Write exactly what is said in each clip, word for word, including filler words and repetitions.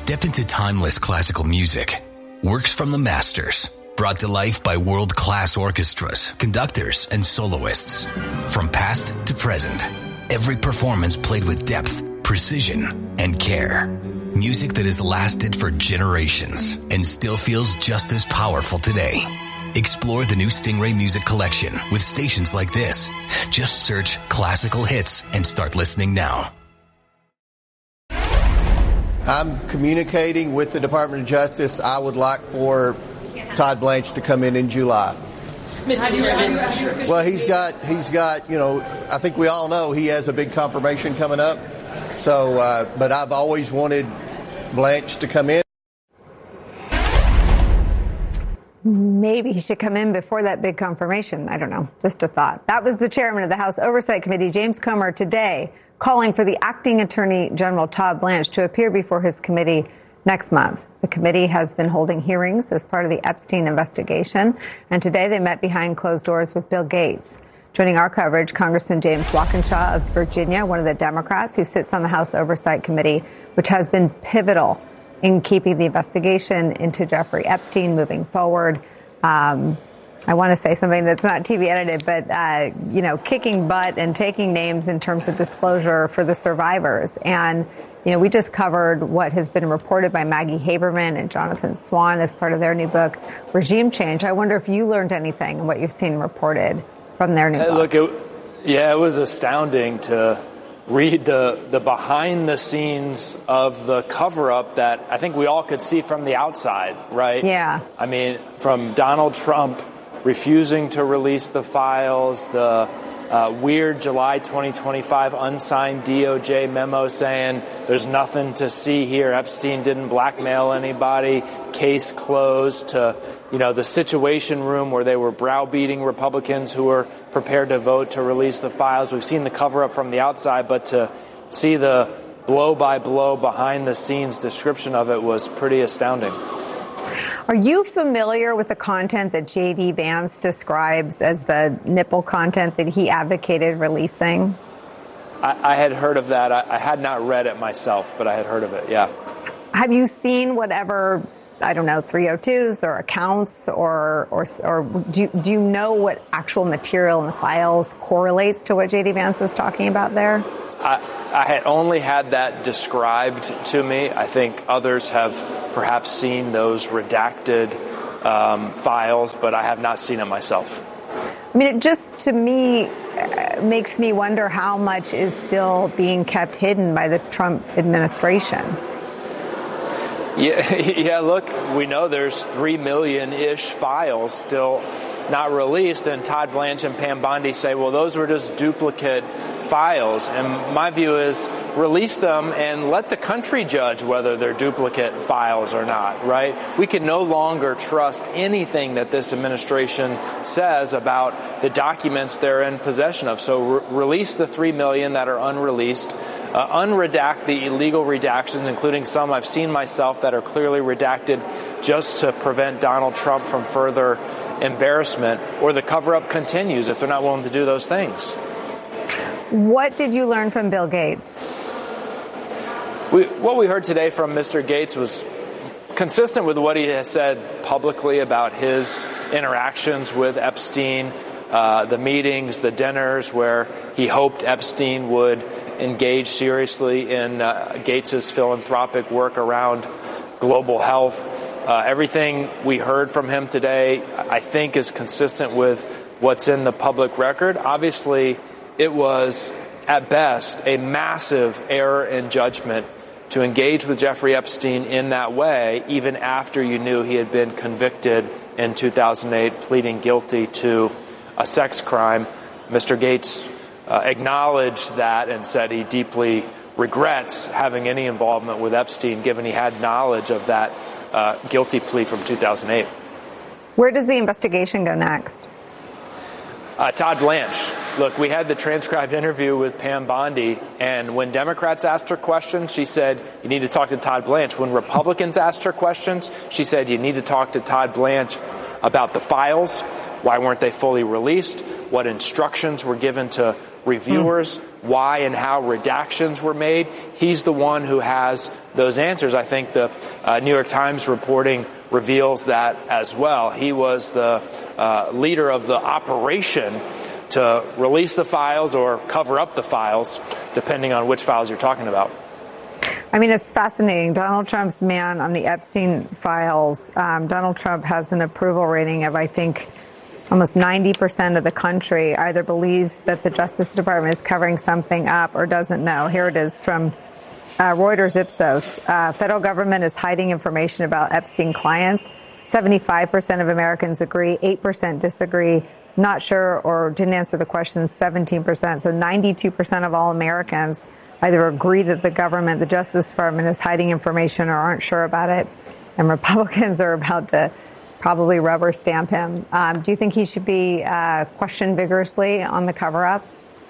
Step into timeless classical music. Works from the masters, brought to life by world-class orchestras, conductors, and soloists. From past to present, every performance played with depth, precision, and care. Music that has lasted for generations and still feels just as powerful today. Explore the new Stingray Music Collection with stations like this. Just search classical hits and start listening now. I'm communicating with the Department of Justice. I would like for Todd Blanche to come in in July. Well, he's got, he's got, you know, I think we all know he has a big confirmation coming up. So, uh, but I've always wanted Blanche to come in. Maybe he should come in before that big confirmation. I don't know. Just a thought. That was the chairman of the House Oversight Committee, James Comer, today calling for the acting Attorney General Todd Blanche to appear before his committee next month. The committee has been holding hearings as part of the Epstein investigation, and today they met behind closed doors with Bill Gates. Joining our coverage, Congressman James Walkinshaw of Virginia, one of the Democrats who sits on the House Oversight Committee, which has been pivotal in keeping the investigation into Jeffrey Epstein moving forward. Um, I want to say something that's not T V edited, but, uh, you know, kicking butt and taking names in terms of disclosure for the survivors. And, you know, we just covered what has been reported by Maggie Haberman and Jonathan Swan as part of their new book, Regime Change. I wonder if you learned anything in what you've seen reported from their new hey, book. Look, it, yeah, it was astounding to read the, the behind the scenes of the cover up that I think we all could see from the outside, right? Yeah. I mean, from Donald Trump refusing to release the files, the uh, weird July twenty twenty-five unsigned D O J memo saying there's nothing to see here. Epstein didn't blackmail anybody. Case closed, to, you know, the Situation Room where they were browbeating Republicans who were prepared to vote to release the files. We've seen the cover up from the outside, but to see the blow by blow behind the scenes description of it was pretty astounding. Are you familiar with the content that J D Vance describes as the nipple content that he advocated releasing? I, I had heard of that. I, I had not read it myself, but I had heard of it, yeah. Have you seen whatever, I don't know, three oh twos or accounts, or or, or do, you, do you know what actual material in the files correlates to what J D Vance is talking about there? I, I had only had that described to me. I think others have perhaps seen those redacted um, files, but I have not seen it myself. I mean, it just, to me, uh, makes me wonder how much is still being kept hidden by the Trump administration. Yeah, yeah. Look, we know there's three million-ish files still not released, and Todd Blanche and Pam Bondi say, well, those were just duplicate files. And my view is release them and let the country judge whether they're duplicate files or not, right? We can no longer trust anything that this administration says about the documents they're in possession of. So re- release the three million that are unreleased. Uh, unredact the illegal redactions, including some I've seen myself that are clearly redacted just to prevent Donald Trump from further embarrassment, or the cover-up continues if they're not willing to do those things. What did you learn from Bill Gates? We, what we heard today from Mister Gates was consistent with what he has said publicly about his interactions with Epstein, uh, the meetings, the dinners where he hoped Epstein would engage seriously in uh, Gates's philanthropic work around global health. Uh, everything we heard from him today, I think, is consistent with what's in the public record. Obviously, it was, at best, a massive error in judgment to engage with Jeffrey Epstein in that way, even after you knew he had been convicted in two thousand eight, pleading guilty to a sex crime. Mister Gates uh, acknowledged that and said he deeply regrets having any involvement with Epstein, given he had knowledge of that uh, guilty plea from two thousand eight. Where does the investigation go next? Uh, Todd Blanche. Look, we had the transcribed interview with Pam Bondi, and when Democrats asked her questions, she said, you need to talk to Todd Blanche. When Republicans asked her questions, she said, you need to talk to Todd Blanche about the files. Why weren't they fully released? What instructions were given to reviewers, mm. why and how redactions were made. He's the one who has those answers. I think the uh, New York Times reporting reveals that as well. He was the uh, leader of the operation to release the files or cover up the files, depending on which files you're talking about. I mean, it's fascinating. Donald Trump's man on the Epstein files. Um, Donald Trump has an approval rating of, I think, almost ninety percent of the country either believes that the Justice Department is covering something up or doesn't know. Here it is from uh, Reuters Ipsos. Uh, federal government is hiding information about Epstein clients. seventy-five percent of Americans agree, eight percent disagree, not sure or didn't answer the question, seventeen percent. So ninety-two percent of all Americans either agree that the government, the Justice Department, is hiding information or aren't sure about it. And Republicans are about to probably rubber stamp him. Um, do you think he should be uh, questioned vigorously on the cover-up?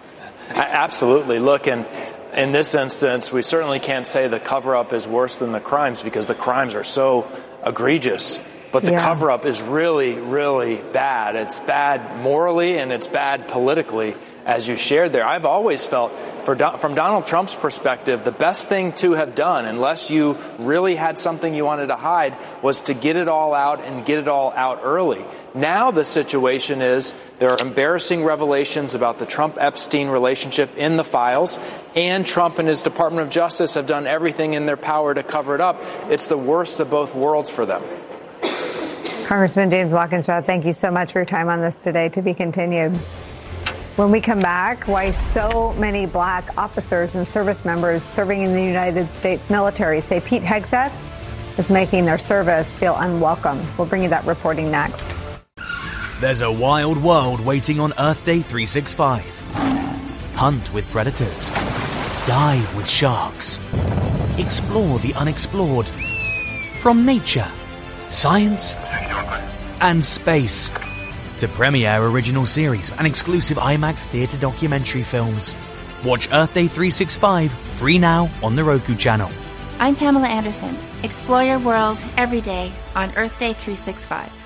Absolutely. Look, and in this instance, we certainly can't say the cover-up is worse than the crimes because the crimes are so egregious. But the yeah. cover-up is really, really bad. It's bad morally and it's bad politically, as you shared there. I've always felt, for Do- from Donald Trump's perspective, the best thing to have done, unless you really had something you wanted to hide, was to get it all out and get it all out early. Now the situation is there are embarrassing revelations about the Trump-Epstein relationship in the files, and Trump and his Department of Justice have done everything in their power to cover it up. It's the worst of both worlds for them. Congressman James Walkinshaw, thank you so much for your time on this today. To be continued. When we come back, why so many black officers and service members serving in the United States military say Pete Hegseth is making their service feel unwelcome. We'll bring you that reporting next. There's a wild world waiting on Earth Day three sixty-five. Hunt with predators. Dive with sharks. Explore the unexplored. From nature, science, and space. To premiere original series and exclusive IMAX theatre documentary films. Watch Earth Day three sixty-five free now on the Roku channel. I'm Pamela Anderson. Explore your world every day on Earth Day three sixty-five.